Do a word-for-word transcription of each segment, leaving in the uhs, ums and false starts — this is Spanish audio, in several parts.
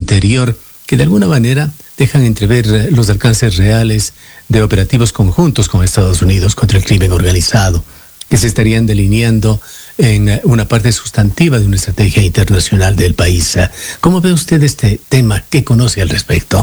Interior, que de alguna manera dejan entrever los alcances reales de operativos conjuntos con Estados Unidos contra el crimen organizado, que se estarían delineando en una parte sustantiva de una estrategia internacional del país. ¿Cómo ve usted este tema? ¿Qué conoce al respecto?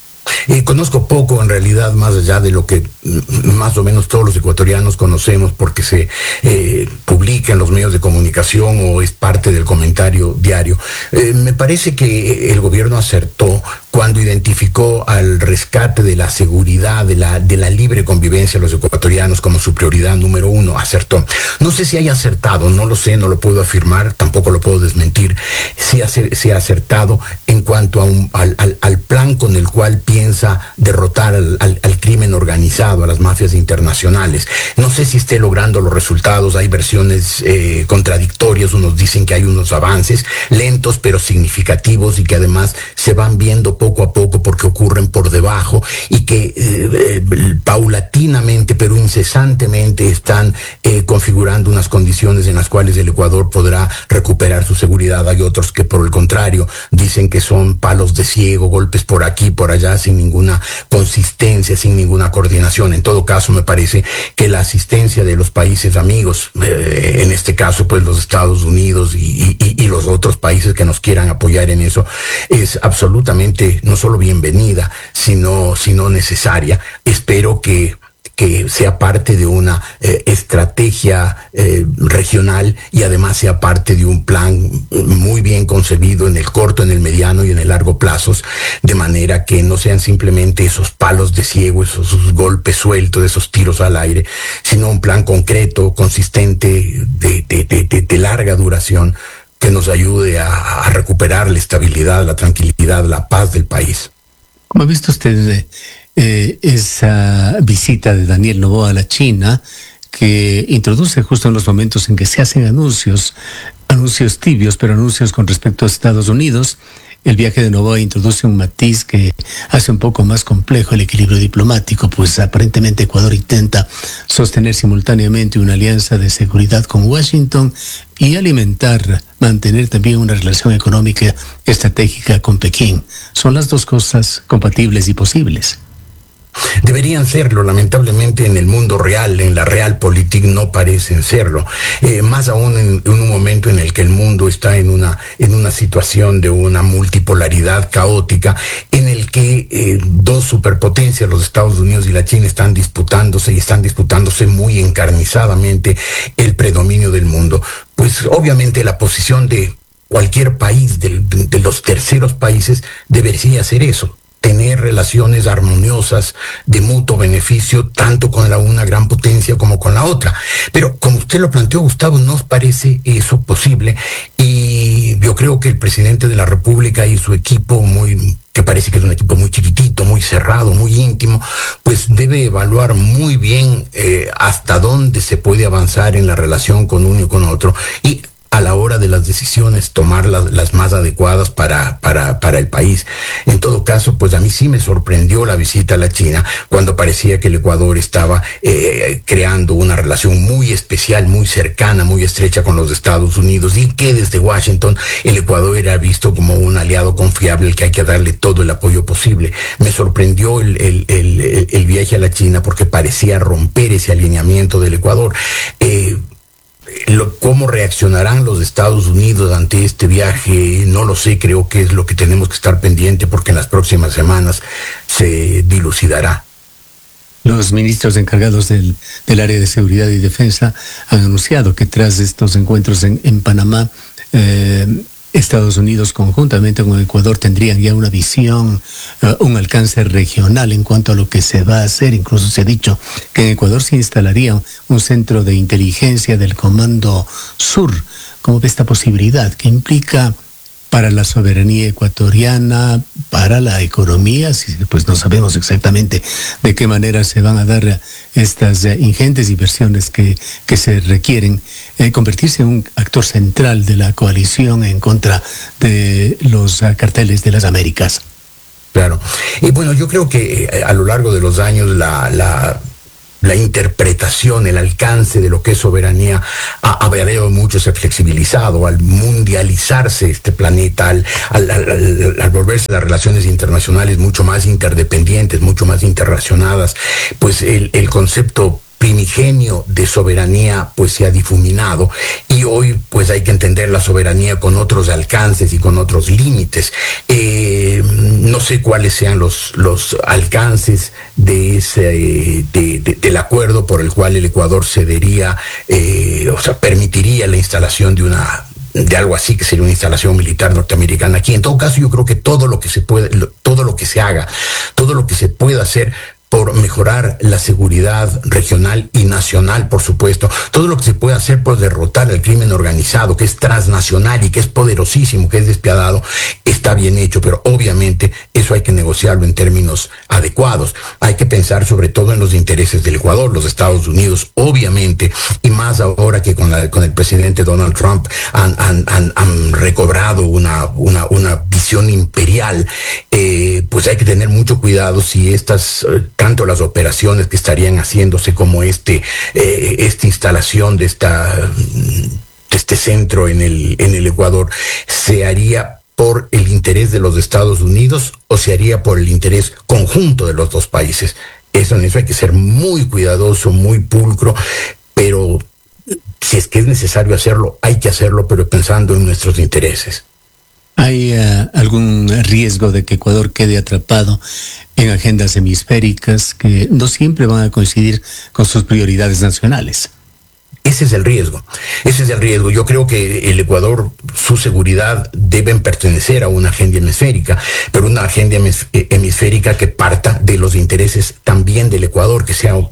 Eh, conozco poco, en realidad, más allá de lo que más o menos todos los ecuatorianos conocemos, porque se eh, publica en los medios de comunicación o es parte del comentario diario. Eh, me parece que el gobierno acertó cuando identificó al rescate de la seguridad, de la, de la libre convivencia de los ecuatorianos como su prioridad número uno. Acertó. No sé si haya acertado, no lo sé, no lo puedo afirmar, tampoco lo puedo desmentir. Si ha, si ha acertado en cuanto a un, al, al, al plan con el cual piensa derrotar al, al, al crimen organizado, a las mafias internacionales. No sé si esté logrando los resultados, hay versiones eh, contradictorias, unos dicen que hay unos avances lentos pero significativos y que además se van viendo poco a poco porque ocurren por debajo y que eh, eh, paulatinamente pero incesantemente están eh, configurando unas condiciones en las cuales el Ecuador podrá recuperar su seguridad. Hay otros que por el contrario dicen que son palos de ciego, golpes por aquí, por allá, sin ninguna consistencia, sin ninguna coordinación. En todo caso, me parece que la asistencia de los países amigos, eh, en este caso, pues los Estados Unidos y, y, y los otros países que nos quieran apoyar en eso, es absolutamente no solo bienvenida, sino, sino necesaria. Espero que que sea parte de una eh, estrategia eh, regional y además sea parte de un plan muy bien concebido en el corto, en el mediano y en el largo plazos, de manera que no sean simplemente esos palos de ciego, esos, esos golpes sueltos, esos tiros al aire, sino un plan concreto, consistente, de, de, de, de, de larga duración, que nos ayude a, a recuperar la estabilidad, la tranquilidad, la paz del país. ¿Cómo ha visto usted eh, eh, esa visita de Daniel Noboa a la China, que introduce justo en los momentos en que se hacen anuncios, anuncios tibios, pero anuncios con respecto a Estados Unidos? El viaje de Noboa introduce un matiz que hace un poco más complejo el equilibrio diplomático, pues aparentemente Ecuador intenta sostener simultáneamente una alianza de seguridad con Washington y alimentar, mantener también una relación económica estratégica con Pekín. ¿Son las dos cosas compatibles y posibles? Deberían serlo, lamentablemente en el mundo real, en la realpolitik no parecen serlo. Eh, más aún en, en un momento en el que el mundo está en una, en una situación de una multipolaridad caótica, en el que eh, dos superpotencias, los Estados Unidos y la China, están disputándose y están disputándose muy encarnizadamente el predominio del mundo. Pues obviamente la posición de cualquier país, de, de los terceros países, debería ser eso: tener relaciones armoniosas de mutuo beneficio tanto con la una gran potencia como con la otra. Pero como usted lo planteó, Gustavo, ¿no os parece eso posible? Y yo creo que el presidente de la República y su equipo, muy que parece que es un equipo muy chiquitito, muy cerrado, muy íntimo, pues debe evaluar muy bien eh, hasta dónde se puede avanzar en la relación con uno y con otro, y a la hora de las decisiones tomar las, las más adecuadas para, para, para el país. En todo caso, pues a mí sí me sorprendió la visita a la China, cuando parecía que el Ecuador estaba eh, creando una relación muy especial, muy cercana, muy estrecha con los Estados Unidos, y que desde Washington el Ecuador era visto como un aliado confiable al que hay que darle todo el apoyo posible. Me sorprendió el, el, el, el viaje a la China porque parecía romper ese alineamiento del Ecuador. Eh, Lo, ¿Cómo reaccionarán los Estados Unidos ante este viaje? No lo sé, creo que es lo que tenemos que estar pendiente, porque en las próximas semanas se dilucidará. Los ministros encargados del, del área de seguridad y defensa han anunciado que tras estos encuentros en, en Panamá, eh, Estados Unidos conjuntamente con Ecuador tendrían ya una visión, uh, un alcance regional en cuanto a lo que se va a hacer. Incluso se ha dicho que en Ecuador se instalaría un centro de inteligencia del Comando Sur. ¿Cómo ve esta posibilidad? ¿Qué implica para la soberanía ecuatoriana, para la economía? Pues no sabemos exactamente de qué manera se van a dar estas eh, ingentes inversiones que, que se requieren, eh, convertirse en un actor central de la coalición en contra de los uh, carteles de las Américas. Claro. Y bueno, yo creo que eh, a lo largo de los años la... la la interpretación, el alcance de lo que es soberanía ha habido mucho se ha flexibilizado al mundializarse este planeta, al, al, al, al volverse las relaciones internacionales mucho más interdependientes, mucho más interrelacionadas, pues el, el concepto primigenio de soberanía pues se ha difuminado y hoy pues hay que entender la soberanía con otros alcances y con otros límites. Eh, no sé cuáles sean los, los alcances de ese, de, de, del acuerdo por el cual el Ecuador cedería, eh, o sea, permitiría la instalación de una de algo así que sería una instalación militar norteamericana aquí. En todo caso, yo creo que todo lo que se puede, todo lo que se haga, todo lo que se pueda hacer por mejorar la seguridad regional y nacional, por supuesto. Todo lo que se puede hacer por derrotar el crimen organizado, que es transnacional y que es poderosísimo, que es despiadado, está bien hecho, pero obviamente eso hay que negociarlo en términos adecuados. Hay que pensar sobre todo en los intereses del Ecuador, los Estados Unidos, obviamente, y más ahora que con, la, con el presidente Donald Trump han, han, han, han recobrado una, una, una visión imperial. Eh, pues hay que tener mucho cuidado si estas... Eh, tanto las operaciones que estarían haciéndose como este eh, esta instalación de esta de este centro en el en el Ecuador se haría por el interés de los Estados Unidos o se haría por el interés conjunto de los dos países. Eso en eso hay que ser muy cuidadoso, muy pulcro, pero si es que es necesario hacerlo, hay que hacerlo, pero pensando en nuestros intereses. ¿Hay uh, algún riesgo de que Ecuador quede atrapado en agendas hemisféricas que no siempre van a coincidir con sus prioridades nacionales? Ese es el riesgo, ese es el riesgo. Yo creo que el Ecuador, su seguridad deben pertenecer a una agenda hemisférica, pero una agenda hemisférica que parta de los intereses también del Ecuador, que sean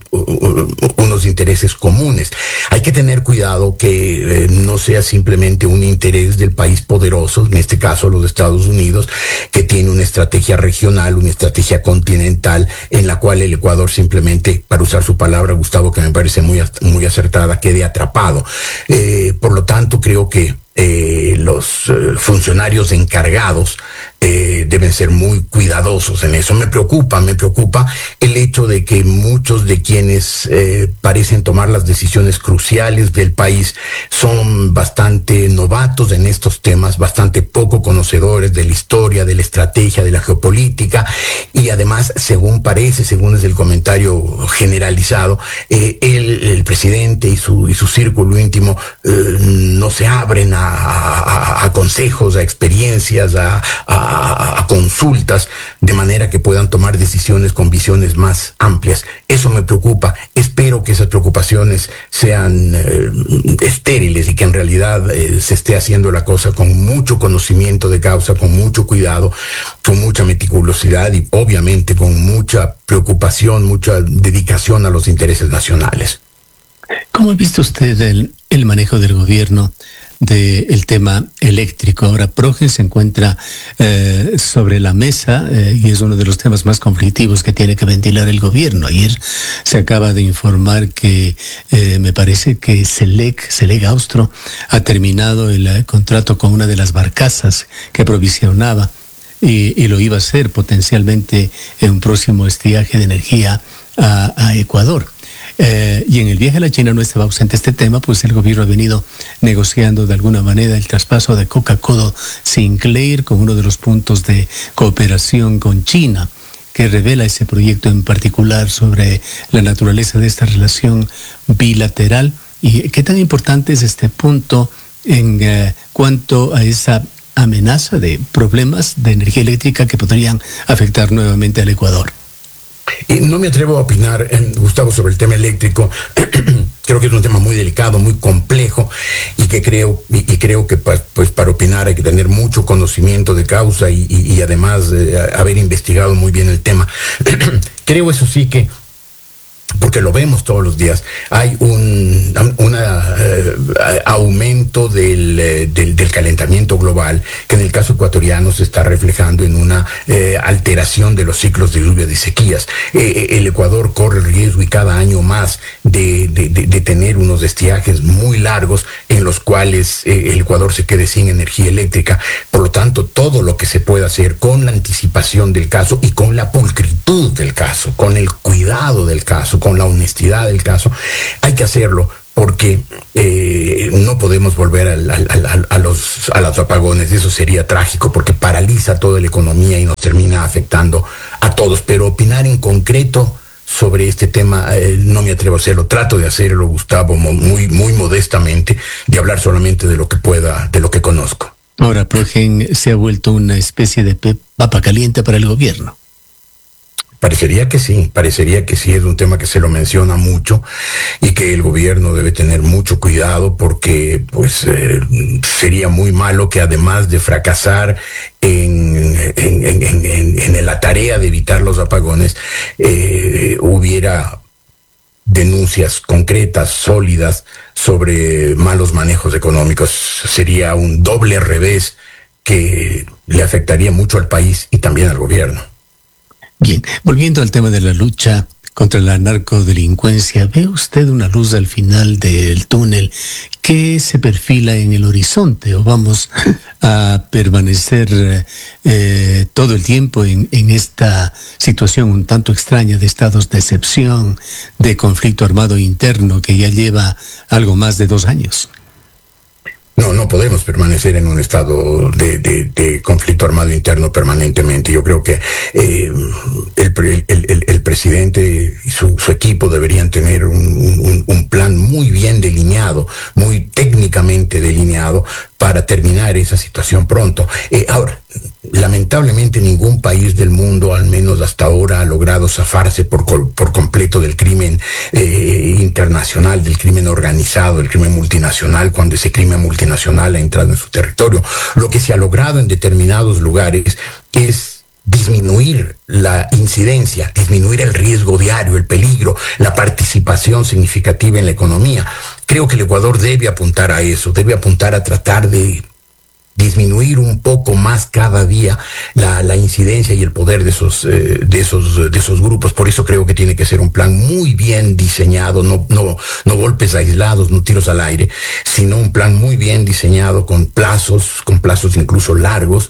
unos intereses comunes. Hay que tener cuidado que eh, no sea simplemente un interés del país poderoso, en este caso los Estados Unidos, que tiene una estrategia regional, una estrategia continental, en la cual el Ecuador simplemente, para usar su palabra, Gustavo, que me parece muy, muy acertada, quede atrapado. Eh, por lo tanto, creo que eh, los eh, funcionarios encargados eh, deben ser muy cuidadosos en eso. Me preocupa, me preocupa el hecho de que muchos de quienes eh, parecen tomar las decisiones cruciales del país son bastante novatos en estos temas, bastante poco conocedores de la historia, de la estrategia, de la geopolítica, y además, según parece, según es el comentario generalizado, eh, el, el presidente y su, y su círculo íntimo eh, no se abren a A, a, a consejos, a experiencias, a, a, a consultas, de manera que puedan tomar decisiones con visiones más amplias. Eso me preocupa. Espero que esas preocupaciones sean eh, estériles y que en realidad eh, se esté haciendo la cosa con mucho conocimiento de causa, con mucho cuidado, con mucha meticulosidad y obviamente con mucha preocupación, mucha dedicación a los intereses nacionales. ¿Cómo ha visto usted el, el manejo del gobierno del tema eléctrico? Ahora Progen se encuentra eh, sobre la mesa eh, y es uno de los temas más conflictivos que tiene que ventilar el gobierno. Ayer se acaba de informar que eh, me parece que Selec, Selec Austro ha terminado el eh, contrato con una de las barcazas que provisionaba y, y lo iba a hacer potencialmente en un próximo estiaje de energía a, a Ecuador. Eh, y en el viaje a la China no estaba ausente este tema, pues el gobierno ha venido negociando de alguna manera el traspaso de Coca-Cola Sinclair con uno de los puntos de cooperación con China, que revela ese proyecto en particular sobre la naturaleza de esta relación bilateral. ¿Y qué tan importante es este punto en eh, cuanto a esa amenaza de problemas de energía eléctrica que podrían afectar nuevamente al Ecuador? Y no me atrevo a opinar, eh, Gustavo, sobre el tema eléctrico. Creo que es un tema muy delicado, muy complejo, y que creo y, y creo que pues, pues para opinar hay que tener mucho conocimiento de causa y, y, y además eh, haber investigado muy bien el tema. Creo, eso sí, que porque lo vemos todos los días, hay un una, eh, aumento del, eh, del, del calentamiento global, que en el caso ecuatoriano se está reflejando en una eh, alteración de los ciclos de lluvia y sequías. Eh, el Ecuador corre el riesgo y cada año más de, de, de, de tener unos estiajes muy largos en los cuales eh, el Ecuador se quede sin energía eléctrica. Por lo tanto, todo lo que se pueda hacer con la anticipación del caso y con la pulcritud del caso, con el cuidado del caso, con la honestidad del caso. Hay que hacerlo porque eh, no podemos volver al, al, al, a, los, a los apagones. Eso sería trágico porque paraliza toda la economía y nos termina afectando a todos. Pero opinar en concreto sobre este tema eh, no me atrevo a hacerlo. Trato de hacerlo, Gustavo, muy, muy modestamente, de hablar solamente de lo que pueda, de lo que conozco. Ahora, Progen se ha vuelto una especie de papa caliente para el gobierno. Parecería que sí, parecería que sí, es un tema que se lo menciona mucho y que el gobierno debe tener mucho cuidado porque pues eh, sería muy malo que además de fracasar en, en, en, en, en la tarea de evitar los apagones, eh, hubiera denuncias concretas, sólidas, sobre malos manejos económicos. Sería un doble revés que le afectaría mucho al país y también al gobierno. Bien, volviendo al tema de la lucha contra la narcodelincuencia, ¿ve usted una luz al final del túnel? ¿Qué se perfila en el horizonte? ¿O vamos a permanecer eh, todo el tiempo en, en esta situación un tanto extraña de estados de excepción, de conflicto armado interno que ya lleva algo más de dos años? No, no podemos permanecer en un estado de, de, de conflicto armado interno permanentemente. Yo creo que eh, el, el, el, el presidente y su, su equipo deberían tener un, un, un plan muy bien delineado, muy técnicamente delineado para terminar esa situación pronto. Eh, ahora, lamentablemente ningún país del mundo, al menos hasta ahora, ha logrado zafarse por, por completo del crimen eh, internacional, del crimen organizado, del crimen multinacional, cuando ese crimen multinacional ha entrado en su territorio. Lo que se ha logrado en determinados lugares es disminuir la incidencia, disminuir el riesgo diario, el peligro, la participación significativa en la economía. Creo que el Ecuador debe apuntar a eso, debe apuntar a tratar de disminuir un poco más cada día la, la incidencia y el poder de esos, eh, de esos, de esos grupos. Por eso creo que tiene que ser un plan muy bien diseñado, no, no, no golpes aislados, no tiros al aire, sino un plan muy bien diseñado con plazos, con plazos incluso largos,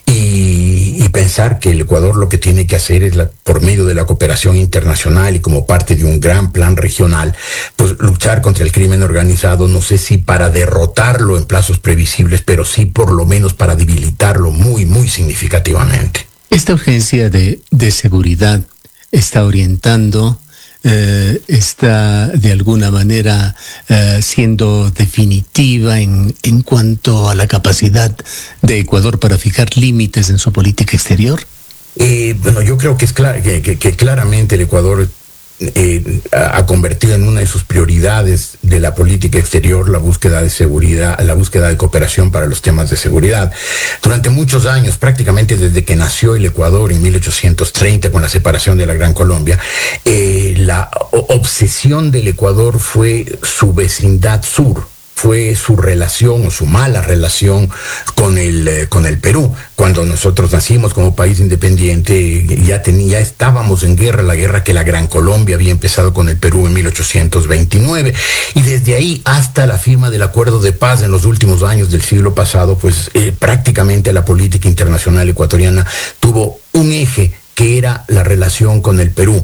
y, y pensar que el Ecuador lo que tiene que hacer es, la, por medio de la cooperación internacional y como parte de un gran plan regional, pues luchar contra el crimen organizado, no sé si para derrotarlo en plazos previsibles, pero sí por lo menos para debilitarlo muy, muy significativamente. Esta urgencia de, de seguridad está orientando, eh, está de alguna manera eh, siendo definitiva en, en cuanto a la capacidad de Ecuador para fijar límites en su política exterior. Eh, bueno, yo creo que es clar- que, que, que claramente el Ecuador Eh, ha convertido en una de sus prioridades de la política exterior la búsqueda de seguridad, la búsqueda de cooperación para los temas de seguridad. Durante muchos años, prácticamente desde que nació el Ecuador en mil ochocientos treinta con la separación de la Gran Colombia, eh, la obsesión del Ecuador fue su vecindad sur, fue su relación o su mala relación con el, eh, con el Perú. Cuando nosotros nacimos como país independiente, ya, tenía, ya estábamos en guerra, la guerra que la Gran Colombia había empezado con el Perú en mil ochocientos veintinueve, y desde ahí hasta la firma del acuerdo de paz en los últimos años del siglo pasado, pues eh, prácticamente la política internacional ecuatoriana tuvo un eje que era la relación con el Perú.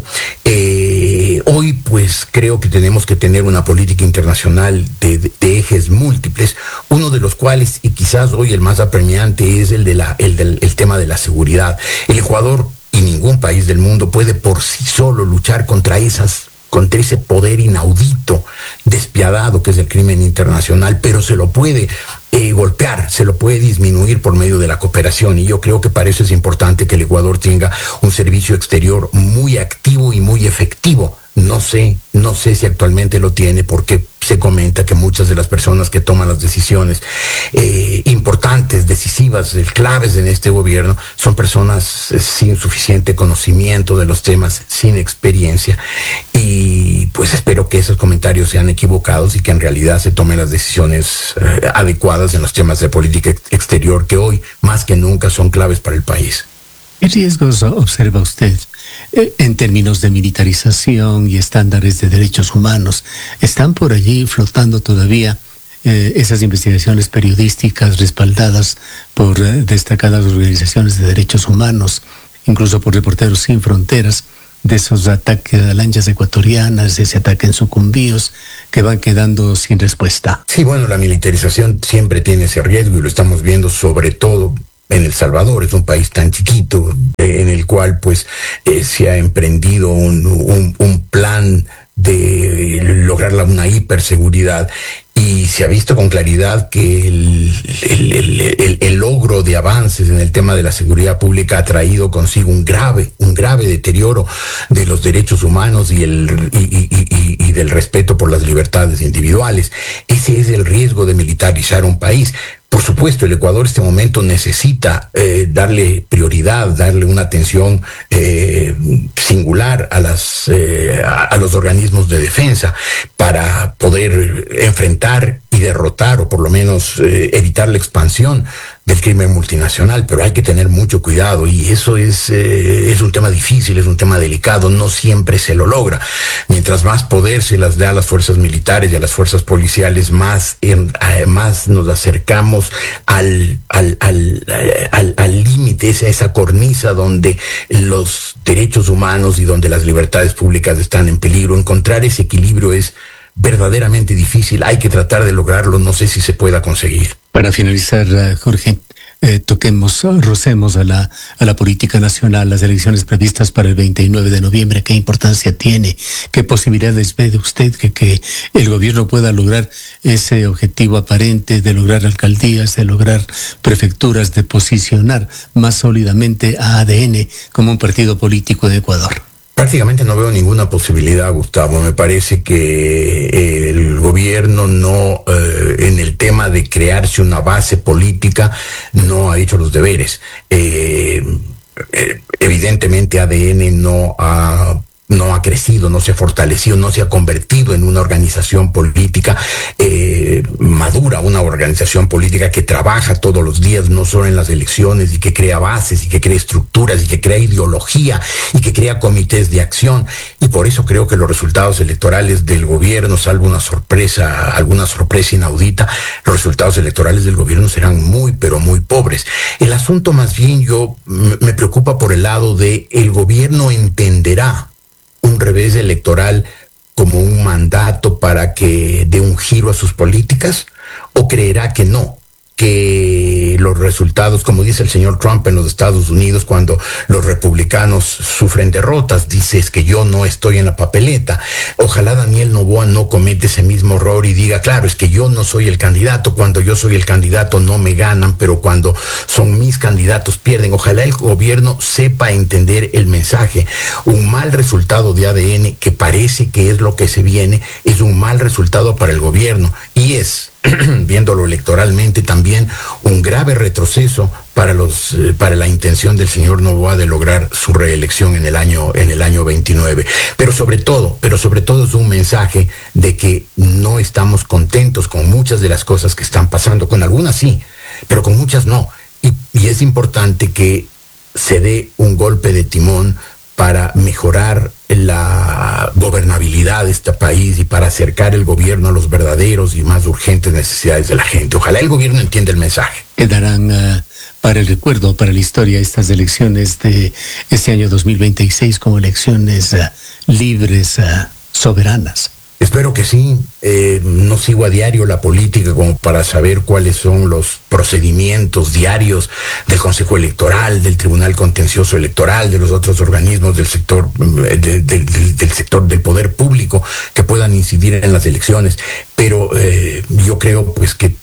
Eh, hoy, pues, creo que tenemos que tener una política internacional de, de, de ejes múltiples, uno de los cuales, y quizás hoy el más apremiante, es el, de la, el del el tema de la seguridad. El Ecuador y ningún país del mundo puede por sí solo luchar contra esas contra ese poder inaudito, despiadado que es el crimen internacional, pero se lo puede eh, golpear, se lo puede disminuir por medio de la cooperación, y yo creo que para eso es importante que el Ecuador tenga un servicio exterior muy activo y muy efectivo. No sé, no sé si actualmente lo tiene, porque se comenta que muchas de las personas que toman las decisiones eh, importantes, decisivas, claves en este gobierno, son personas eh, sin suficiente conocimiento de los temas, sin experiencia, y pues espero que esos comentarios sean equivocados y que en realidad se tomen las decisiones eh, adecuadas en los temas de política ex- exterior que hoy, más que nunca, son claves para el país. ¿Qué riesgos observa usted eh, en términos de militarización y estándares de derechos humanos? ¿Están por allí flotando todavía eh, esas investigaciones periodísticas respaldadas por eh, destacadas organizaciones de derechos humanos, incluso por Reporteros Sin Fronteras, de esos ataques a lanchas ecuatorianas, de ese ataque en Sucumbíos, que van quedando sin respuesta? Sí, bueno, la militarización siempre tiene ese riesgo y lo estamos viendo sobre todo en El Salvador. Es un país tan chiquito eh, en el cual pues eh, se ha emprendido un, un, un plan de lograr una hiperseguridad y se ha visto con claridad que el, el, el, el, el logro de avances en el tema de la seguridad pública ha traído consigo un grave, un grave deterioro de los derechos humanos y, el, y, y, y, y del respeto por las libertades individuales. Ese es el riesgo de militarizar un país. Por supuesto, el Ecuador en este momento necesita eh, darle prioridad, darle una atención eh, singular a, las, eh, a, a los organismos de defensa para poder enfrentar y derrotar o por lo menos eh, evitar la expansión del crimen multinacional, pero hay que tener mucho cuidado y eso es, eh, es un tema difícil, es un tema delicado, no siempre se lo logra. Mientras más poder se las da a las fuerzas militares y a las fuerzas policiales, más, en, eh, más nos acercamos al al al al, al límite, esa, esa cornisa donde los derechos humanos y donde las libertades públicas están en peligro. Encontrar ese equilibrio es verdaderamente difícil, hay que tratar de lograrlo, no sé si se pueda conseguir. Para finalizar, Jorge, eh, toquemos, rocemos a la, a la política nacional, las elecciones previstas para el veintinueve de noviembre, ¿qué importancia tiene? ¿Qué posibilidades ve de usted que, que el gobierno pueda lograr ese objetivo aparente de lograr alcaldías, de lograr prefecturas, de posicionar más sólidamente a A D N como un partido político de Ecuador? Prácticamente no veo ninguna posibilidad, Gustavo. Me parece que el gobierno no, eh, en el tema de crearse una base política, no ha hecho los deberes. Eh, eh, evidentemente A D N no ha no ha crecido, no se ha fortalecido, no se ha convertido en una organización política eh, madura, una organización política que trabaja todos los días, no solo en las elecciones, y que crea bases, y que crea estructuras, y que crea ideología, y que crea comités de acción. Y por eso creo que los resultados electorales del gobierno, salvo una sorpresa, alguna sorpresa inaudita, los resultados electorales del gobierno serán muy, pero muy pobres. El asunto más bien yo me preocupa por el lado de el gobierno entenderá un revés electoral como un mandato para que dé un giro a sus políticas, o creerá que no, que los resultados, como dice el señor Trump en los Estados Unidos, cuando los republicanos sufren derrotas, dice: es que yo no estoy en la papeleta. Ojalá Daniel Noboa no cometa ese mismo error y diga: claro, es que yo no soy el candidato, cuando yo soy el candidato no me ganan, pero cuando son mis candidatos pierden. Ojalá el gobierno sepa entender el mensaje. Un mal resultado de A D N, que parece que es lo que se viene, es un mal resultado para el gobierno y es, viéndolo electoralmente, también un grave retroceso para los eh, para la intención del señor Noboa de lograr su reelección en el año en el año veintinueve. Pero sobre todo, pero sobre todo es un mensaje de que no estamos contentos con muchas de las cosas que están pasando, con algunas sí, pero con muchas no. Y, y es importante que se dé un golpe de timón para mejorar la gobernabilidad de este país y para acercar el gobierno a los verdaderos y más urgentes necesidades de la gente. Ojalá el gobierno entienda el mensaje. Quedarán uh, para el recuerdo, para la historia, estas elecciones de este año dos mil veintiséis como elecciones uh, libres, uh, soberanas. Espero que sí. Eh, no sigo a diario la política como para saber cuáles son los procedimientos diarios del Consejo Electoral, del Tribunal Contencioso Electoral, de los otros organismos del sector, de, de, de, del sector del poder público que puedan incidir en las elecciones. Pero eh, yo creo pues que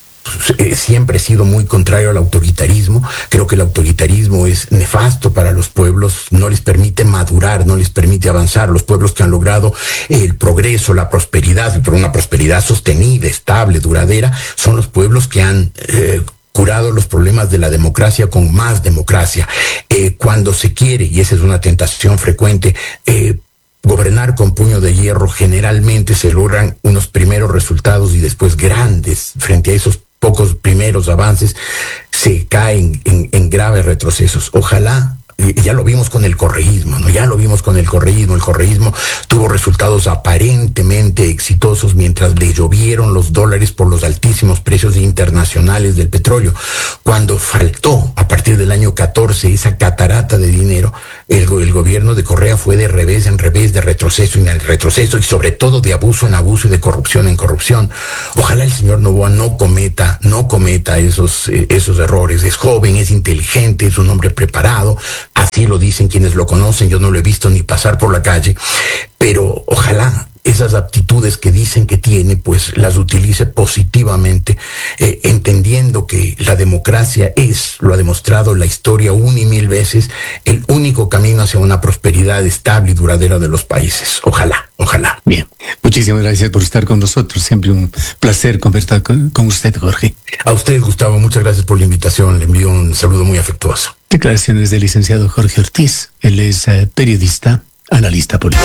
siempre he sido muy contrario al autoritarismo. Creo que el autoritarismo es nefasto para los pueblos, no les permite madurar, no les permite avanzar. Los pueblos que han logrado el progreso, la prosperidad, pero una prosperidad sostenida, estable, duradera, son los pueblos que han eh, curado los problemas de la democracia con más democracia. Eh, cuando se quiere, y esa es una tentación frecuente, eh, gobernar con puño de hierro, generalmente se logran unos primeros resultados y después grandes, frente a esos pocos primeros avances, se caen en, en graves retrocesos. Ojalá, ya lo vimos con el correísmo, ¿no? Ya lo vimos con el correísmo. El correísmo tuvo resultados aparentemente exitosos mientras le llovieron los dólares por los altísimos precios internacionales del petróleo. Cuando faltó, a partir del año catorce, esa catarata de dinero, el, el gobierno de Correa fue de revés en revés, de retroceso en el retroceso y sobre todo de abuso en abuso y de corrupción en corrupción. Ojalá el señor Noboa no cometa, no cometa esos, eh, esos errores. Es joven, es inteligente, es un hombre preparado, así lo dicen quienes lo conocen, yo no lo he visto ni pasar por la calle, pero ojalá esas aptitudes que dicen que tiene, pues las utilice positivamente, eh, entendiendo que la democracia es, lo ha demostrado la historia una y mil veces, el único camino hacia una prosperidad estable y duradera de los países. Ojalá, ojalá. Bien, muchísimas gracias por estar con nosotros. Siempre un placer conversar con, con usted, Jorge. A usted, Gustavo, muchas gracias por la invitación. Le envío un saludo muy afectuoso. Declaraciones del licenciado Jorge Ortiz. Él es eh, periodista, analista político.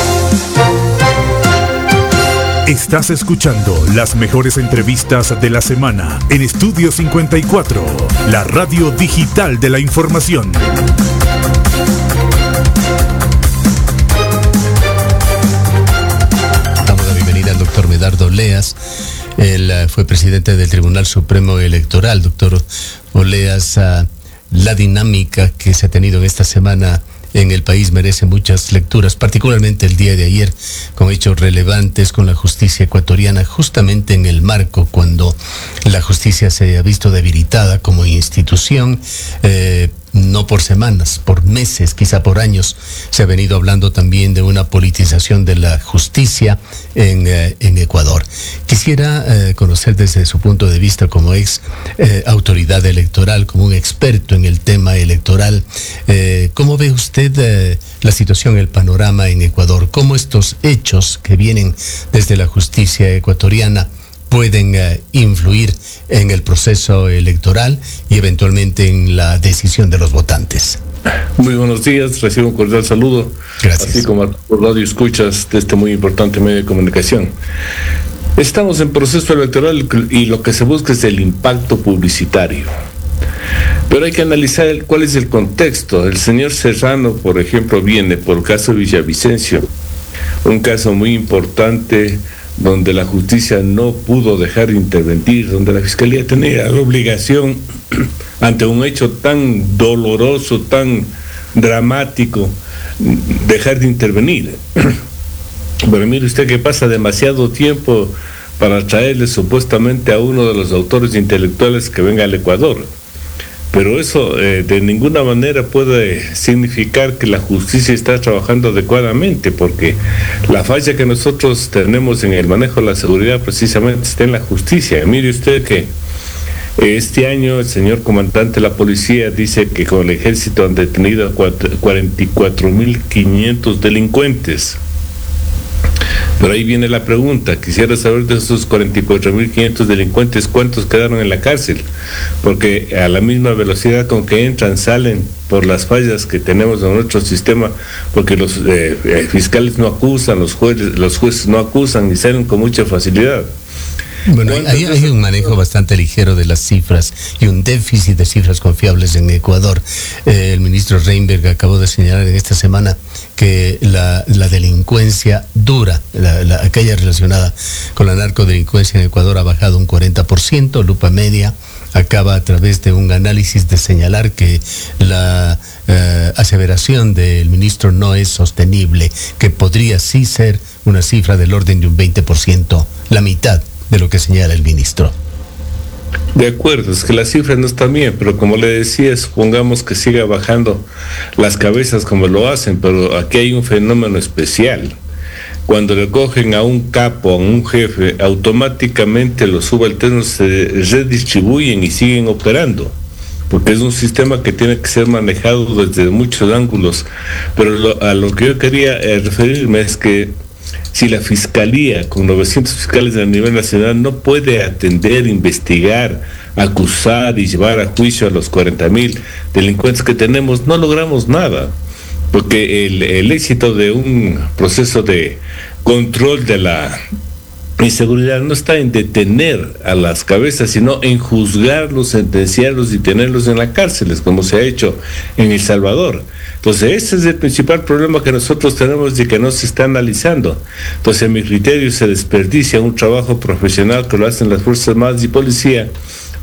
Estás escuchando las mejores entrevistas de la semana en Estudio cincuenta y cuatro, la radio digital de la información. Damos la bienvenida al doctor Medardo Oleas. Él uh, fue presidente del Tribunal Supremo Electoral. Doctor Oleas, uh, la dinámica que se ha tenido en esta semana en el país merece muchas lecturas, particularmente el día de ayer, con hechos relevantes con la justicia ecuatoriana, justamente en el marco cuando la justicia se ha visto debilitada como institución, eh, no por semanas, por meses, quizá por años. Se ha venido hablando también de una politización de la justicia en, eh, en Ecuador. Quisiera eh, conocer desde su punto de vista como ex eh, autoridad electoral, como un experto en el tema electoral, eh, ¿cómo ve usted eh, la situación, el panorama en Ecuador? ¿Cómo estos hechos que vienen desde la justicia ecuatoriana pueden uh, influir en el proceso electoral y eventualmente en la decisión de los votantes? Muy buenos días, recibo un cordial saludo. Gracias. Así como a por radio escuchas de este muy importante medio de comunicación. Estamos en proceso electoral y lo que se busca es el impacto publicitario. Pero hay que analizar el, cuál es el contexto. El señor Serrano, por ejemplo, viene por el caso de Villavicencio, un caso muy importante donde la justicia no pudo dejar de intervenir, donde la fiscalía tenía la obligación, ante un hecho tan doloroso, tan dramático, dejar de intervenir. Pero mire usted que pasa demasiado tiempo para traerle supuestamente a uno de los autores intelectuales que venga al Ecuador. Pero eso eh, de ninguna manera puede significar que la justicia está trabajando adecuadamente, porque la falla que nosotros tenemos en el manejo de la seguridad precisamente está en la justicia. Mire usted que este año el señor comandante de la policía dice que con el ejército han detenido a cuarenta y cuatro mil quinientos delincuentes. Pero ahí viene la pregunta, quisiera saber de esos cuarenta y cuatro mil quinientos delincuentes, ¿cuántos quedaron en la cárcel? Porque a la misma velocidad con que entran, salen por las fallas que tenemos en nuestro sistema, porque los eh, eh, fiscales no acusan, los jueces, los jueces no acusan y salen con mucha facilidad. Bueno, hay, hay un manejo bastante ligero de las cifras y un déficit de cifras confiables en Ecuador. Eh, el ministro Reinberg acabó de señalar en esta semana que la, la delincuencia dura, la, la, aquella relacionada con la narcodelincuencia en Ecuador ha bajado un cuarenta por ciento. Lupa Media acaba a través de un análisis de señalar que la eh, aseveración del ministro no es sostenible, que podría sí ser una cifra del orden de un veinte por ciento, la mitad de lo que señala el ministro. De acuerdo, es que las cifras no están bien, pero como le decía, supongamos que siga bajando las cabezas como lo hacen, pero aquí hay un fenómeno especial. Cuando le cogen a un capo, a un jefe, automáticamente los subalternos se redistribuyen y siguen operando, porque es un sistema que tiene que ser manejado desde muchos ángulos. Pero lo, a lo que yo quería eh, referirme es que si la Fiscalía, con novecientos fiscales a nivel nacional, no puede atender, investigar, acusar y llevar a juicio a los cuarenta mil delincuentes que tenemos, no logramos nada. Porque el, el éxito de un proceso de control de la inseguridad no está en detener a las cabezas, sino en juzgarlos, sentenciarlos y tenerlos en las cárceles, como se ha hecho en El Salvador. Entonces, ese es el principal problema que nosotros tenemos y que no se está analizando. Entonces, en mi criterio, se desperdicia un trabajo profesional que lo hacen las Fuerzas Armadas y Policía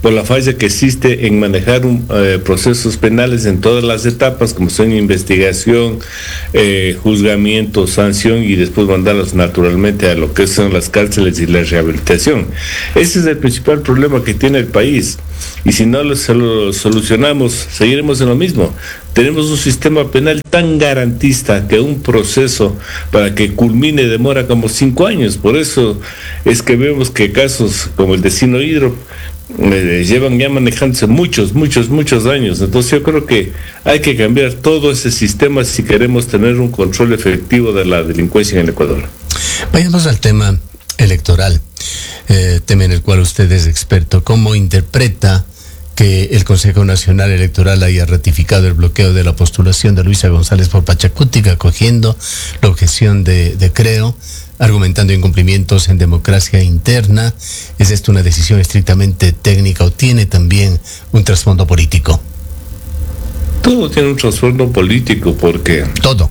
por la falla que existe en manejar un, eh, procesos penales en todas las etapas, como son investigación, eh, juzgamiento, sanción y después mandarlos naturalmente a lo que son las cárceles y la rehabilitación. Ese es el principal problema que tiene el país. Y si no lo, lo solucionamos, seguiremos en lo mismo. Tenemos un sistema penal tan garantista que un proceso para que culmine demora como cinco años. Por eso es que vemos que casos como el de Sino Hidro eh, llevan ya manejándose muchos, muchos, muchos años. Entonces yo creo que hay que cambiar todo ese sistema si queremos tener un control efectivo de la delincuencia en el Ecuador. Vayamos al tema electoral, eh, tema en el cual usted es experto. ¿Cómo interpreta que el Consejo Nacional Electoral haya ratificado el bloqueo de la postulación de Luisa González por Pachacutic, acogiendo la objeción de, de Creo, argumentando incumplimientos en democracia interna? ¿Es esto una decisión estrictamente técnica o tiene también un trasfondo político? Todo tiene un trasfondo político porque... Todo.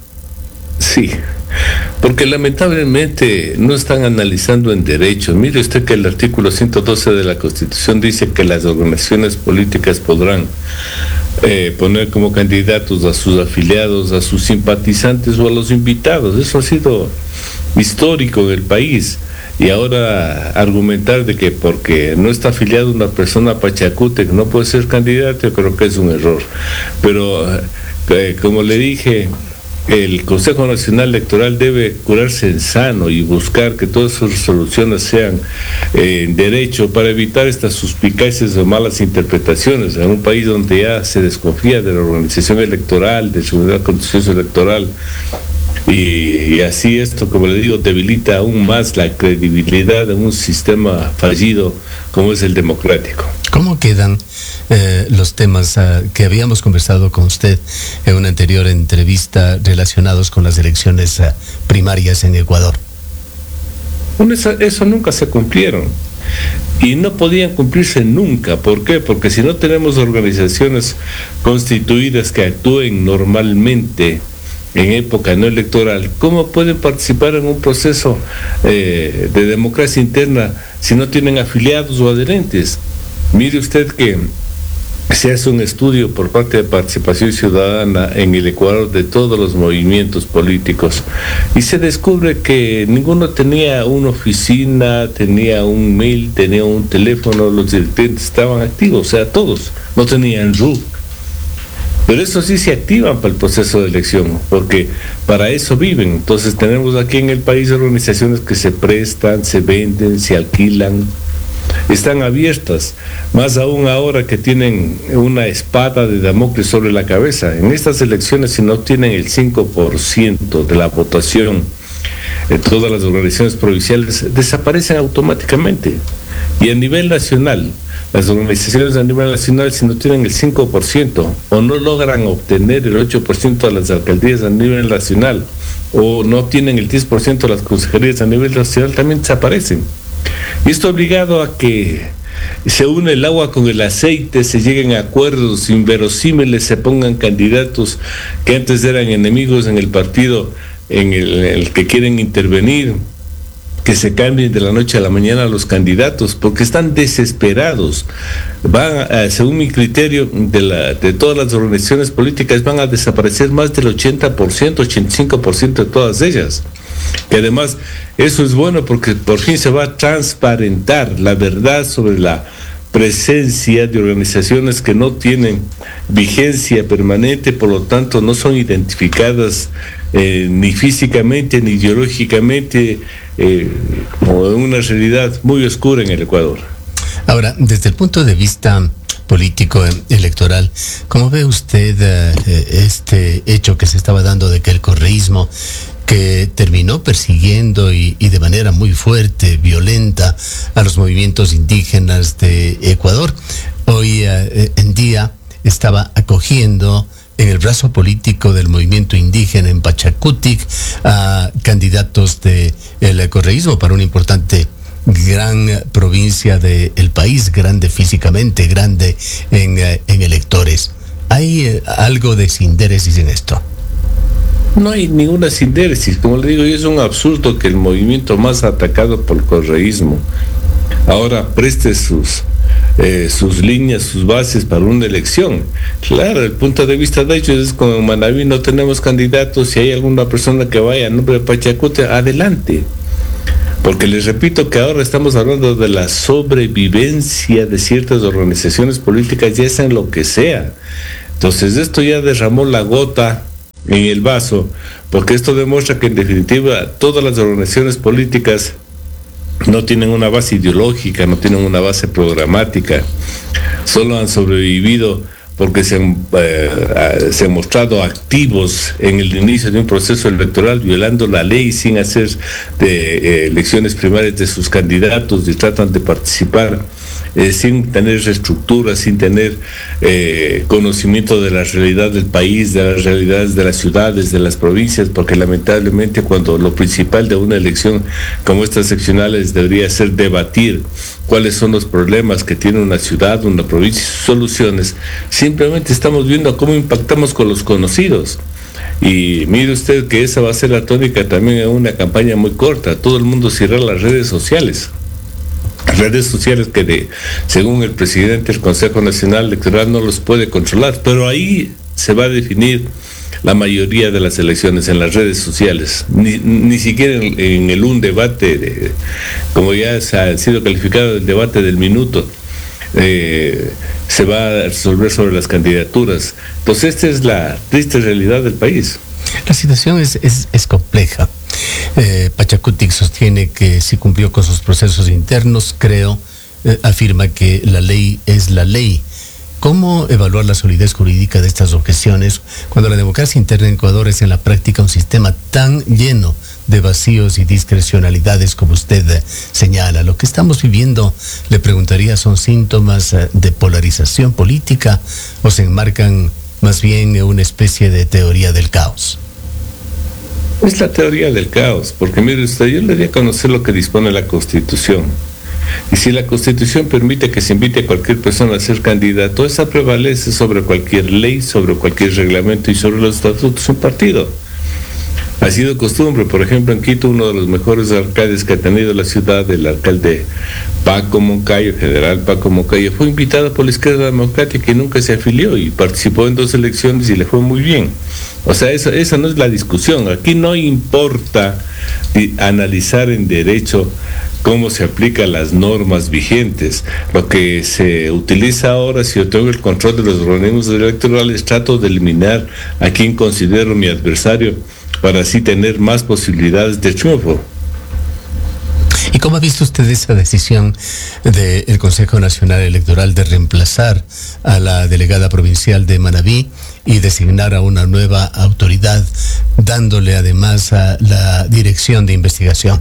Sí, porque lamentablemente no están analizando en derecho. Mire usted que el artículo ciento doce de la Constitución dice que las organizaciones políticas podrán eh, poner como candidatos a sus afiliados, a sus simpatizantes o a los invitados. Eso ha sido histórico en el país. Y ahora argumentar de que porque no está afiliado una persona a Pachacutic no puede ser candidato, yo creo que es un error. Pero eh, como le dije, el Consejo Nacional Electoral debe curarse en sano y buscar que todas sus resoluciones sean eh, en derecho para evitar estas suspicacias o malas interpretaciones en un país donde ya se desconfía de la organización electoral, de su constitución electoral. Y, y así esto, como le digo, debilita aún más la credibilidad de un sistema fallido como es el democrático. ¿Cómo quedan eh, los temas uh, que habíamos conversado con usted en una anterior entrevista relacionados con las elecciones uh, primarias en Ecuador? Bueno, eso, eso nunca se cumplieron y no podían cumplirse nunca. ¿Por qué? Porque si no tenemos organizaciones constituidas que actúen normalmente en época no electoral, ¿cómo pueden participar en un proceso eh, de democracia interna si no tienen afiliados o adherentes? Mire usted que se hace un estudio por parte de Participación Ciudadana en el Ecuador de todos los movimientos políticos y se descubre que ninguno tenía una oficina, tenía un mail, tenía un teléfono, los dirigentes estaban activos, o sea, todos, no tenían R U. Pero eso sí se activan para el proceso de elección, porque para eso viven. Entonces tenemos aquí en el país organizaciones que se prestan, se venden, se alquilan, están abiertas, más aún ahora que tienen una espada de Damocles sobre la cabeza. En estas elecciones, si no obtienen el cinco por ciento de la votación, eh, todas las organizaciones provinciales desaparecen automáticamente. Y a nivel nacional, las organizaciones a nivel nacional, si no tienen el cinco por ciento o no logran obtener el ocho por ciento de las alcaldías a nivel nacional o no obtienen el diez por ciento de las consejerías a nivel nacional, también desaparecen. Y esto obligado a que se une el agua con el aceite, se lleguen a acuerdos inverosímiles, se pongan candidatos que antes eran enemigos en el partido en el, en el que quieren intervenir, que se cambien de la noche a la mañana los candidatos, porque están desesperados. Van, a, según mi criterio, de, la, de todas las organizaciones políticas, van a desaparecer más del ochenta por ciento, ochenta y cinco por ciento de todas ellas. Que además, eso es bueno porque por fin se va a transparentar la verdad sobre la presencia de organizaciones que no tienen vigencia permanente, por lo tanto no son identificadas eh, ni físicamente ni ideológicamente, eh, como una realidad muy oscura en el Ecuador. Ahora, desde el punto de vista político electoral, ¿cómo ve usted eh, este hecho que se estaba dando de que el correísmo, que terminó persiguiendo y, y de manera muy fuerte, violenta, a los movimientos indígenas de Ecuador, hoy eh, en día estaba acogiendo en el brazo político del movimiento indígena en Pachacutic a candidatos del correísmo para una importante gran provincia del país, grande físicamente, grande en, en electores? ¿Hay eh, algo de sindéresis en esto? No hay ninguna sindéresis. Como le digo, es un absurdo que el movimiento más atacado por el correísmo ahora preste sus eh, sus líneas, sus bases para una elección. Claro, el punto de vista de ellos es como en Manabí no tenemos candidatos, si hay alguna persona que vaya a nombre de Pachacuti, adelante. Porque les repito que ahora estamos hablando de la sobrevivencia de ciertas organizaciones políticas, ya sea en lo que sea. Entonces esto ya derramó la gota en el vaso, porque esto demuestra que en definitiva todas las organizaciones políticas no tienen una base ideológica, no tienen una base programática, solo han sobrevivido porque se han, eh, se han mostrado activos en el inicio de un proceso electoral, violando la ley sin hacer de, eh, elecciones primarias de sus candidatos y tratan de participar eh, sin tener estructura, sin tener eh, conocimiento de la realidad del país, de las realidades de las ciudades, de las provincias, porque lamentablemente cuando lo principal de una elección como estas seccionales debería ser debatir cuáles son los problemas que tiene una ciudad, una provincia y sus soluciones, simplemente estamos viendo cómo impactamos con los conocidos. Y mire usted que esa va a ser la tónica también en una campaña muy corta. Todo el mundo cierra las redes sociales. Redes sociales que de, según el presidente del Consejo Nacional Electoral no los puede controlar, pero ahí se va a definir la mayoría de las elecciones, en las redes sociales, ni, ni siquiera en, en el un debate, de, como ya se ha sido calificado el debate del minuto, eh, se va a resolver sobre las candidaturas. Entonces esta es la triste realidad del país. La situación es, es, es compleja. Eh, Pachacuti sostiene que si cumplió con sus procesos internos, creo, eh, afirma que la ley es la ley. ¿Cómo evaluar la solidez jurídica de estas objeciones cuando la democracia interna en Ecuador es en la práctica un sistema tan lleno de vacíos y discrecionalidades como usted eh, señala? Lo que estamos viviendo, le preguntaría, ¿son síntomas eh, de polarización política o se enmarcan más bien en una especie de teoría del caos? Es la teoría del caos, porque mire usted, yo le di a conocer lo que dispone la Constitución. Y si la Constitución permite que se invite a cualquier persona a ser candidato, esa prevalece sobre cualquier ley, sobre cualquier reglamento y sobre los estatutos de un partido. Ha sido costumbre, por ejemplo, en Quito, uno de los mejores alcaldes que ha tenido la ciudad, el alcalde Paco Moncayo, general Paco Moncayo, fue invitado por la izquierda democrática y nunca se afilió y participó en dos elecciones y le fue muy bien. O sea, eso, esa no es la discusión. Aquí no importa analizar en derecho cómo se aplican las normas vigentes. Lo que se utiliza ahora, si yo tengo el control de los organismos electorales, trato de eliminar a quien considero mi adversario para así tener más posibilidades de triunfo. ¿Y cómo ha visto usted esa decisión del Consejo Nacional Electoral de reemplazar a la delegada provincial de Manabí y designar a una nueva autoridad, dándole además a la dirección de investigación?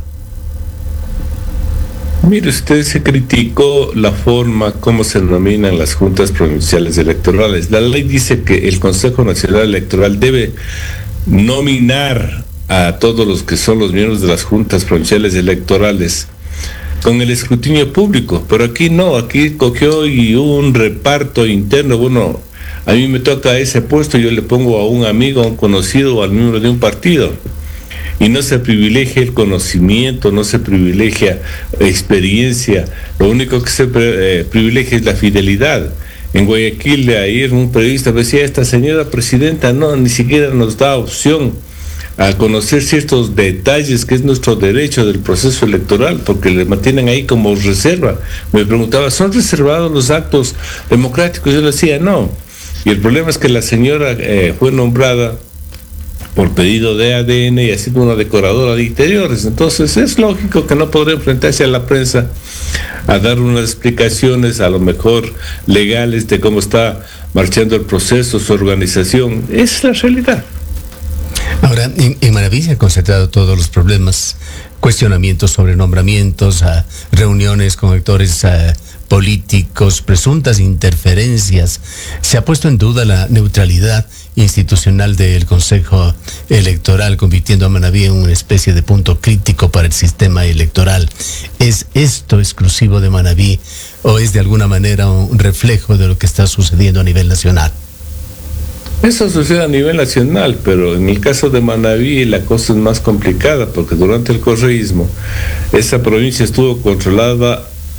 Mire, usted se criticó la forma como se denominan las juntas provinciales electorales. La ley dice que el Consejo Nacional Electoral debe nominar a todos los que son los miembros de las juntas provinciales electorales con el escrutinio público, pero aquí no, aquí cogió y hubo un reparto interno. Bueno, a mí me toca ese puesto, yo le pongo a un amigo, a un conocido o al miembro de un partido. Y no se privilegia el conocimiento, no se privilegia experiencia, lo único que se eh, privilegia es la fidelidad. En Guayaquil, ayer un periodista decía, esta señora presidenta no, ni siquiera nos da opción a conocer ciertos detalles que es nuestro derecho del proceso electoral, porque le mantienen ahí como reserva. Me preguntaba, ¿son reservados los actos democráticos? Yo le decía, no. Y el problema es que la señora eh, fue nombrada por pedido de A D N y ha sido una decoradora de interiores. Entonces es lógico que no podrá enfrentarse a la prensa a dar unas explicaciones, a lo mejor legales, de cómo está marchando el proceso, su organización. Es la realidad. Ahora, en, en Manabí se han concentrado todos los problemas, cuestionamientos sobre nombramientos, a reuniones con actores a, políticos, presuntas interferencias. Se ha puesto en duda la neutralidad institucional del Consejo Electoral, convirtiendo a Manabí en una especie de punto crítico para el sistema electoral. ¿Es esto exclusivo de Manabí o es de alguna manera un reflejo de lo que está sucediendo a nivel nacional? Eso sucede a nivel nacional, pero en el caso de Manabí la cosa es más complicada, porque durante el correísmo esa provincia estuvo controlada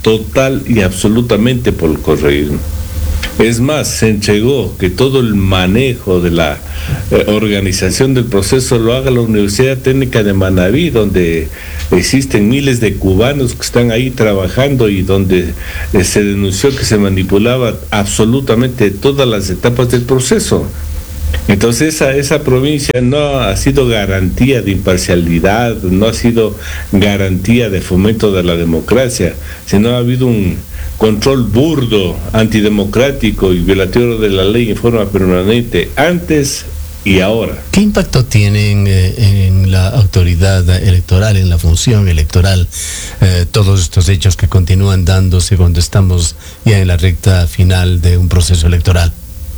total y absolutamente por el correísmo. Es más, se entregó que todo el manejo de la eh, organización del proceso lo haga la Universidad Técnica de Manabí, donde existen miles de cubanos que están ahí trabajando y donde eh, se denunció que se manipulaba absolutamente todas las etapas del proceso. Entonces esa, esa provincia no ha sido garantía de imparcialidad, no ha sido garantía de fomento de la democracia, sino ha habido un control burdo, antidemocrático y violatorio de la ley en forma permanente, antes y ahora. ¿Qué impacto tienen eh, en la autoridad electoral, en la función electoral, eh, todos estos hechos que continúan dándose cuando estamos ya en la recta final de un proceso electoral?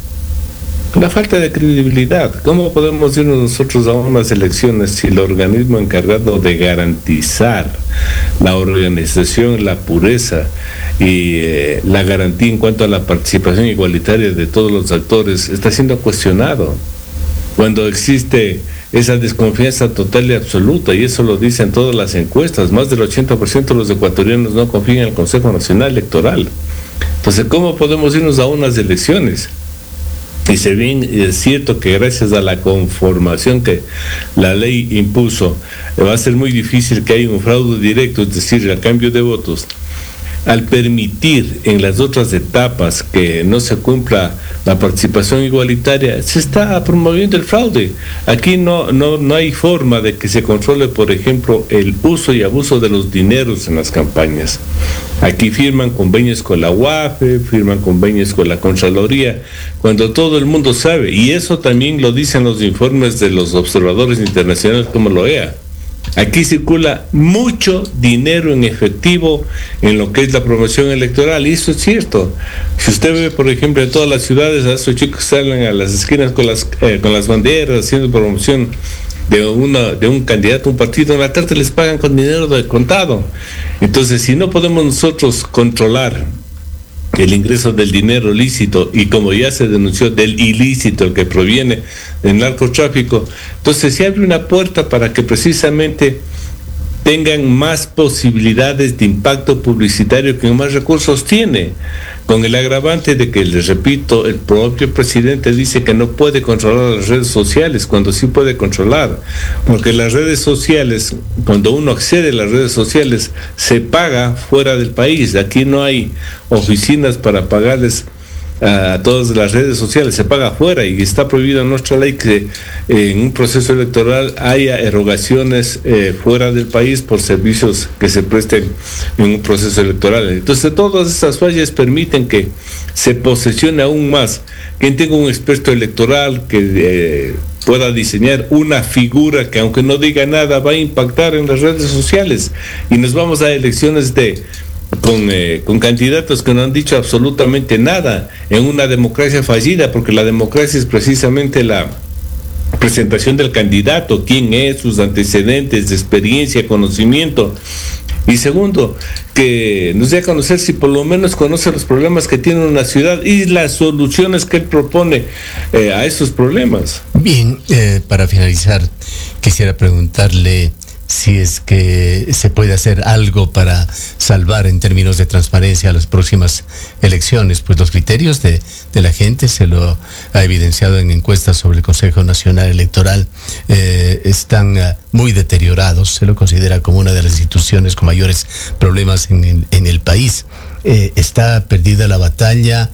La falta de credibilidad. ¿Cómo podemos irnos nosotros a unas elecciones si el organismo encargado de garantizar la organización, la pureza y eh, la garantía en cuanto a la participación igualitaria de todos los actores está siendo cuestionado? Cuando existe esa desconfianza total y absoluta, y eso lo dicen todas las encuestas, más del ochenta por ciento de los ecuatorianos no confían en el Consejo Nacional Electoral. Entonces, ¿cómo podemos irnos a unas elecciones? Y se bien es cierto que gracias a la conformación que la ley impuso, va a ser muy difícil que haya un fraude directo, es decir, a cambio de votos. Al permitir en las otras etapas que no se cumpla la participación igualitaria, se está promoviendo el fraude. Aquí no, no, no hay forma de que se controle, por ejemplo, el uso y abuso de los dineros en las campañas. Aquí firman convenios con la U A F E, firman convenios con la Contraloría, cuando todo el mundo sabe, y eso también lo dicen los informes de los observadores internacionales como la O E A. Aquí circula mucho dinero en efectivo en lo que es la promoción electoral, y eso es cierto. Si usted ve, por ejemplo, en todas las ciudades, a esos chicos salen a las esquinas con las, eh, con las banderas, haciendo promoción de, una, de un candidato, un partido, en la tarde les pagan con dinero de contado. Entonces, si no podemos nosotros controlar el ingreso del dinero lícito y, como ya se denunció, del ilícito, el que proviene del narcotráfico, entonces se abre una puerta para que precisamente tengan más posibilidades de impacto publicitario, que más recursos tiene, con el agravante de que, les repito, el propio presidente dice que no puede controlar las redes sociales, cuando sí puede controlar, porque las redes sociales, cuando uno accede a las redes sociales, se paga fuera del país. Aquí no hay oficinas para pagarles a todas las redes sociales, se paga afuera, y está prohibido en nuestra ley que eh, en un proceso electoral haya erogaciones eh, fuera del país por servicios que se presten en un proceso electoral. Entonces, todas estas fallas permiten que se posesione aún más. Quien tenga un experto electoral que eh, pueda diseñar una figura que, aunque no diga nada, va a impactar en las redes sociales, y nos vamos a elecciones de Con, eh, con candidatos que no han dicho absolutamente nada, en una democracia fallida, porque la democracia es precisamente la presentación del candidato, quién es, sus antecedentes de experiencia, conocimiento, y segundo, que nos dé a conocer si por lo menos conoce los problemas que tiene una ciudad y las soluciones que él propone eh, a esos problemas. Bien, eh, para finalizar, quisiera preguntarle si es que se puede hacer algo para salvar en términos de transparencia las próximas elecciones. Pues los criterios de, de la gente, se lo ha evidenciado en encuestas sobre el Consejo Nacional Electoral, eh, están uh, muy deteriorados. Se lo considera como una de las instituciones con mayores problemas en el, en el país. Eh, está perdida la batalla,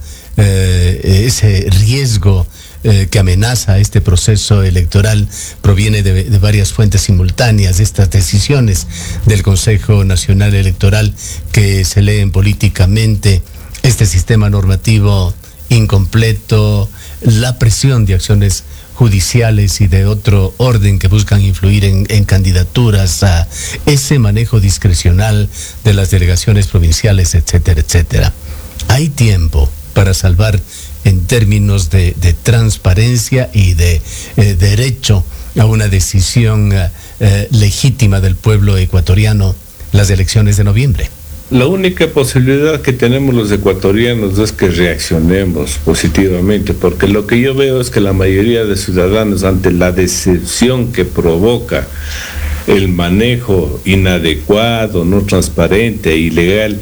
eh, ese riesgo Eh, que amenaza este proceso electoral proviene de, de varias fuentes simultáneas. Estas decisiones del Consejo Nacional Electoral que se leen políticamente, este sistema normativo incompleto, la presión de acciones judiciales y de otro orden que buscan influir en, en candidaturas, a ese manejo discrecional de las delegaciones provinciales, etcétera, etcétera. Hay tiempo para salvar en términos de, de transparencia y de eh, derecho a una decisión eh, legítima del pueblo ecuatoriano, las elecciones de noviembre. La única posibilidad que tenemos los ecuatorianos es que reaccionemos positivamente, porque lo que yo veo es que la mayoría de ciudadanos, ante la decepción que provoca el manejo inadecuado, no transparente e ilegal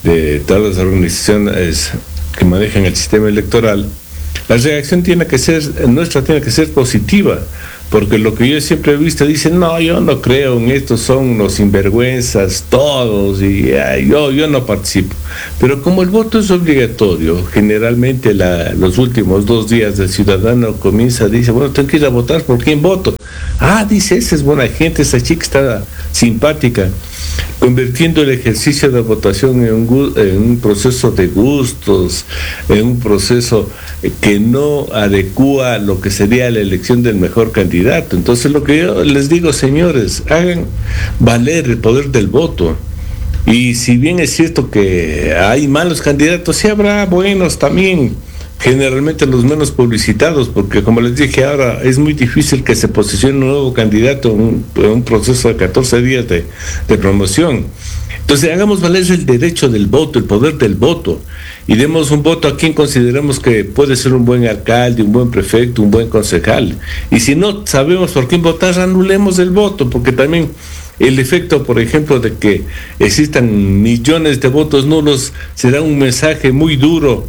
de todas las organizaciones que manejan el sistema electoral, la reacción tiene que ser, nuestra tiene que ser positiva, porque lo que yo siempre he visto, dicen, no, yo no creo en esto, son unos sinvergüenzas todos, y ay, yo, yo no participo. Pero como el voto es obligatorio, generalmente la, los últimos dos días el ciudadano comienza, dice, bueno, tengo que ir a votar, ¿por quién voto? Ah, dice, esa es buena gente, esa chica está simpática, convirtiendo el ejercicio de votación en un, en un proceso de gustos, en un proceso que no adecúa lo que sería la elección del mejor candidato. Entonces lo que yo les digo, señores, hagan valer el poder del voto. Y si bien es cierto que hay malos candidatos, sí habrá buenos también, generalmente los menos publicitados, porque como les dije ahora, es muy difícil que se posicione un nuevo candidato en un, en un proceso de catorce días de, de promoción. Entonces hagamos valer el derecho del voto, el poder del voto, y demos un voto a quien consideremos que puede ser un buen alcalde, un buen prefecto, un buen concejal. Y si no sabemos por quién votar, anulemos el voto, porque también el efecto, por ejemplo, de que existan millones de votos nulos será un mensaje muy duro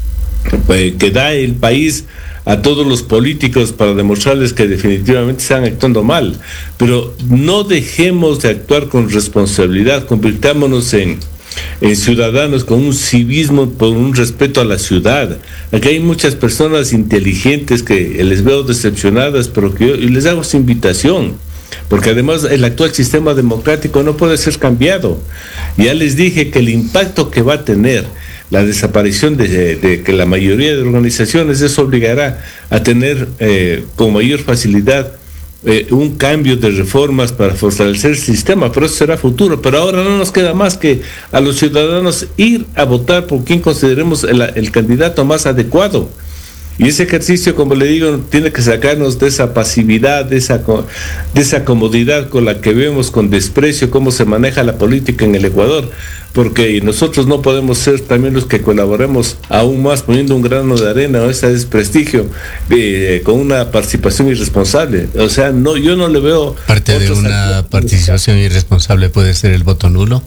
que da el país a todos los políticos para demostrarles que definitivamente están actuando mal. Pero no dejemos de actuar con responsabilidad, convirtámonos en, en ciudadanos con un civismo, con un respeto a la ciudad. Aquí hay muchas personas inteligentes que les veo decepcionadas, pero que yo y les hago esa invitación, porque además el actual sistema democrático no puede ser cambiado. Ya les dije que el impacto que va a tener la desaparición de, de que la mayoría de organizaciones, eso obligará a tener eh, con mayor facilidad eh, un cambio de reformas para fortalecer el sistema, pero eso será futuro. Pero ahora no nos queda más que a los ciudadanos ir a votar por quien consideremos el, el candidato más adecuado. Y ese ejercicio, como le digo, tiene que sacarnos de esa pasividad, de esa, de esa comodidad con la que vemos con desprecio cómo se maneja la política en el Ecuador, porque nosotros no podemos ser también los que colaboremos aún más poniendo un grano de arena o ese desprestigio eh, con una participación irresponsable. O sea, no, yo no le veo... Parte de una participación irresponsable puede ser el voto nulo.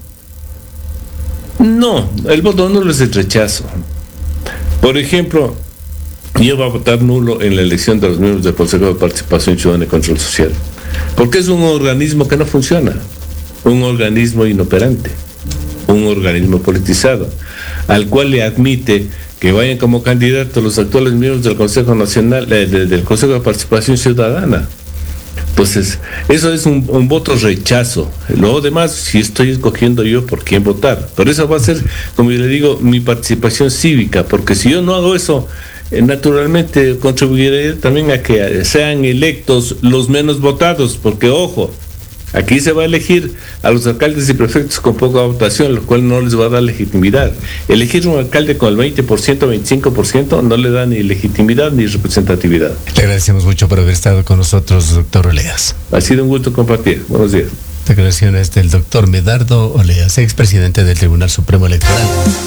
No, el voto nulo es el rechazo. Por ejemplo, yo voy a votar nulo en la elección de los miembros del Consejo de Participación Ciudadana y Control Social, porque es un organismo que no funciona, un organismo inoperante, un organismo politizado, al cual le admite que vayan como candidatos los actuales miembros del Consejo Nacional, eh, de, del Consejo de Participación Ciudadana. Entonces, eso es un, un voto rechazo. Lo demás, si estoy escogiendo yo por quién votar, pero eso va a ser, como yo le digo, mi participación cívica, porque si yo no hago eso, naturalmente contribuiré también a que sean electos los menos votados, porque ojo, aquí se va a elegir a los alcaldes y prefectos con poca votación, lo cual no les va a dar legitimidad. Elegir un alcalde con el veinte por ciento, veinticinco por ciento no le da ni legitimidad ni representatividad. Le agradecemos mucho por haber estado con nosotros, doctor Oleas. Ha sido un gusto compartir. Buenos días. Declaraciones del doctor Medardo Oleas, expresidente del Tribunal Supremo Electoral.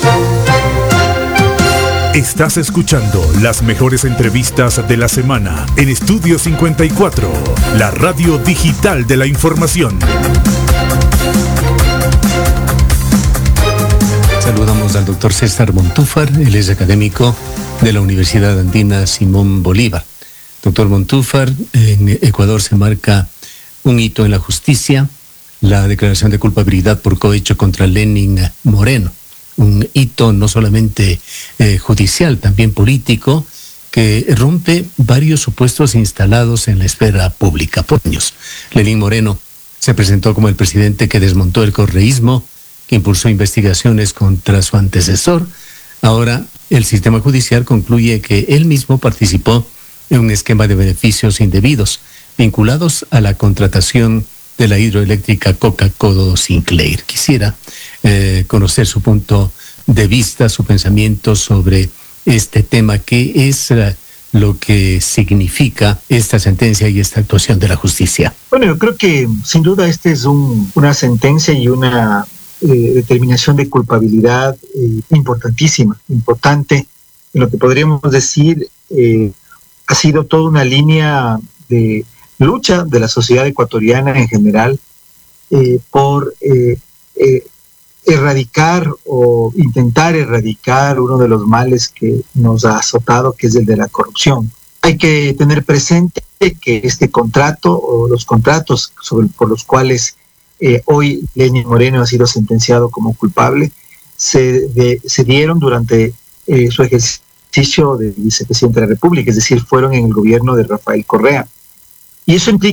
Estás escuchando las mejores entrevistas de la semana en Estudio cincuenta y cuatro, la radio digital de la información. Saludamos al doctor César Montúfar, él es académico de la Universidad Andina Simón Bolívar. Doctor Montúfar, en Ecuador se marca un hito en la justicia, la declaración de culpabilidad por cohecho contra Lenin Moreno. Un hito no solamente eh, judicial, también político, que rompe varios supuestos instalados en la esfera pública por años. Lenín Moreno se presentó como el presidente que desmontó el correísmo, que impulsó investigaciones contra su antecesor. Ahora el sistema judicial concluye que él mismo participó en un esquema de beneficios indebidos vinculados a la contratación de la hidroeléctrica Coca-Codo Sinclair. Quisiera eh, conocer su punto de vista, su pensamiento sobre este tema, qué es eh, lo que significa esta sentencia y esta actuación de la justicia. Bueno, yo creo que sin duda esta es un, una sentencia y una eh, determinación de culpabilidad eh, importantísima, importante, en lo que podríamos decir eh, ha sido toda una línea de lucha de la sociedad ecuatoriana en general eh, por eh, eh, erradicar o intentar erradicar uno de los males que nos ha azotado, que es el de la corrupción. Hay que tener presente que este contrato o los contratos sobre, por los cuales eh, hoy Lenín Moreno ha sido sentenciado como culpable se, de, se dieron durante eh, su ejercicio de vicepresidente de la República, es decir, fueron en el gobierno de Rafael Correa. Y eso implica